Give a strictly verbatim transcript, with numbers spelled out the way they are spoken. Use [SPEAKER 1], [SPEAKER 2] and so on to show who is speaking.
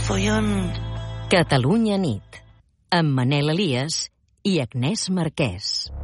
[SPEAKER 1] follón.
[SPEAKER 2] Catalunya nit, amb Manel Elias i Agnès Marquès.